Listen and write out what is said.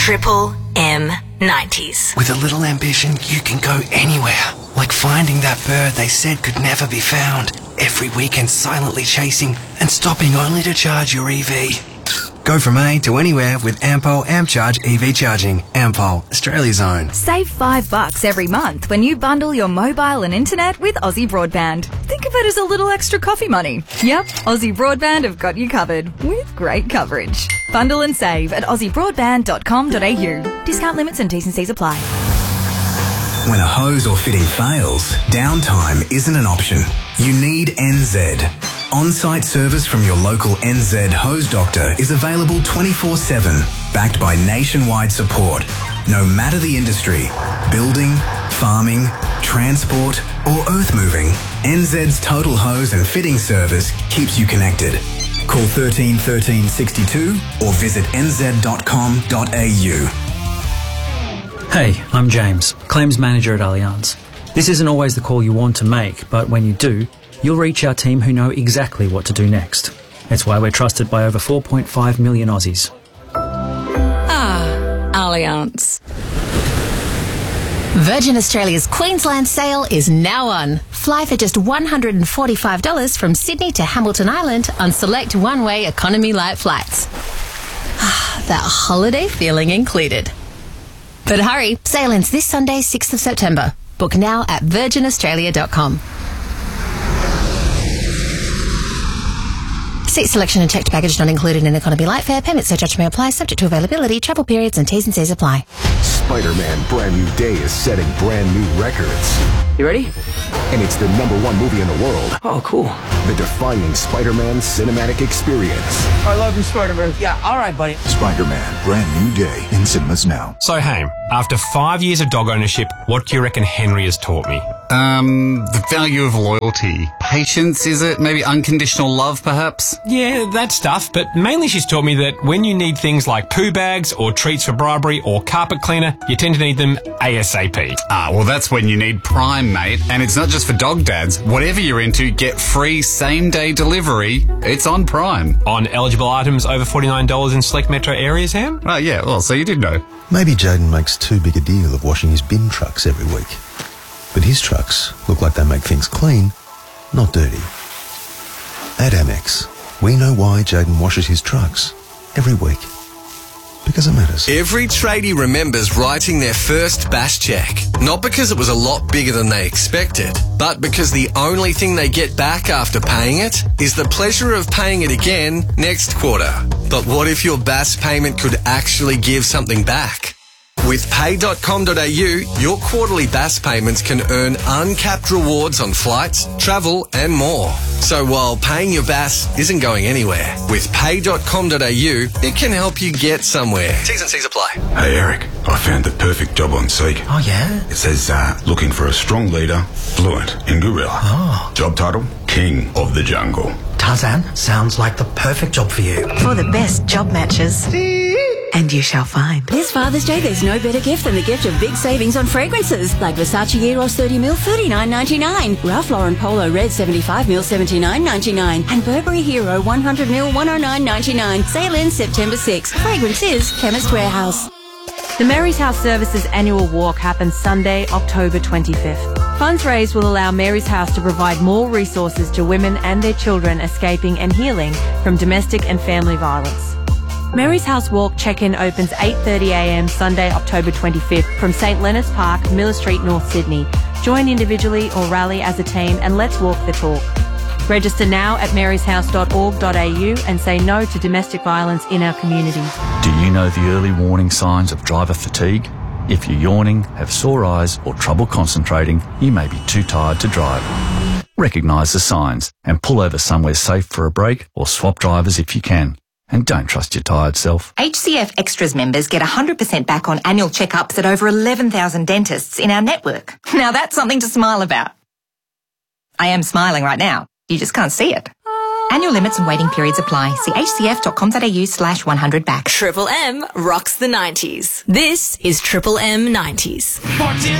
Triple M 90s. With a little ambition, you can go anywhere. Like finding that bird they said could never be found. Every weekend silently chasing and stopping only to charge your EV. Go from A to anywhere with Ampol AmpCharge EV charging. Ampol, Australia's own. Save $5 every month when you bundle your mobile and internet with Aussie Broadband. Think of it as a little extra coffee money. Yep, Aussie Broadband have got you covered with great coverage. Bundle and save at aussiebroadband.com.au. Discount limits and T's and C's apply. When a hose or fitting fails, downtime isn't an option. You need NZ. On-site service from your local NZ hose doctor is available 24/7, backed by nationwide support. No matter the industry, building, farming, transport or earth moving, NZ's total hose and fitting service keeps you connected. Call 13 13 62 or visit nz.com.au. Hey, I'm James, Claims Manager at Allianz. This isn't always the call you want to make, but when you do, you'll reach our team who know exactly what to do next. It's why we're trusted by over 4.5 million Aussies. Allianz. Virgin Australia's Queensland sale is now on. Fly for just $145 from Sydney to Hamilton Island on select one-way economy light flights. That holiday feeling included. But hurry, sale ends this Sunday, 6th of September. Book now at virginaustralia.com. Seat selection and checked baggage not included in economy light fare. Payment surcharge may apply, subject to availability, travel periods and T's and C's apply. Spider-Man Brand New Day is setting brand new records. You ready? And it's the #1 movie in the world. Oh, cool. The defining Spider-Man cinematic experience. I love you, Spider-Man. Yeah, all right, buddy. Spider-Man Brand New Day in cinemas now. So, Haim, after 5 years of dog ownership, what do you reckon Henry has taught me? The value of loyalty. Patience, is it? Maybe unconditional love, perhaps? Yeah, that stuff, but mainly she's taught me that when you need things like poo bags or treats for bribery or carpet cleaner, you tend to need them ASAP. Well, that's when you need Prime, mate. And it's not just for dog dads. Whatever you're into, get free same-day delivery. It's on Prime. On eligible items over $49 in select metro areas, Ham? Oh, yeah, well, so you did know. Maybe Jaden makes too big a deal of washing his bin trucks every week. But his trucks look like they make things clean, not dirty. At Amex, we know why Jaden washes his trucks every week. Because it matters. Every tradie remembers writing their first bash check. Not because it was a lot bigger than they expected, but because the only thing they get back after paying it is the pleasure of paying it again next quarter. But what if your BAS payment could actually give something back? With pay.com.au, your quarterly BAS payments can earn uncapped rewards on flights, travel and more. So while paying your BAS isn't going anywhere, with pay.com.au, it can help you get somewhere. T's and C's apply. Hey Eric, I found the perfect job on Seek. Oh yeah? It says, looking for a strong leader, fluent in gorilla. Oh. Job title, King of the Jungle. Tarzan, sounds like the perfect job for you. For the best job matches. And you shall find. This Father's Day, there's no better gift than the gift of big savings on fragrances. Like Versace Eros 30ml, $39.99. Ralph Lauren Polo Red 75ml, $79.99. And Burberry Hero 100ml, $109.99. Sale ends September 6th. Fragrance is Chemist Warehouse. The Mary's House Services annual walk happens Sunday, October 25th. Funds raised will allow Mary's House to provide more resources to women and their children escaping and healing from domestic and family violence. Mary's House Walk check-in opens 8:30am Sunday, October 25th from St Leonard's Park, Miller Street, North Sydney. Join individually or rally as a team and let's walk the talk. Register now at maryshouse.org.au and say no to domestic violence in our community. Do you know the early warning signs of driver fatigue? If you're yawning, have sore eyes or trouble concentrating, you may be too tired to drive. Recognise the signs and pull over somewhere safe for a break or swap drivers if you can. And don't trust your tired self. HCF Extras members get 100% back on annual checkups at over 11,000 dentists in our network. Now that's something to smile about. I am smiling right now. You just can't see it. Annual limits and waiting periods apply. See hcf.com.au/100back. Triple M rocks the 90s. This is Triple M 90s.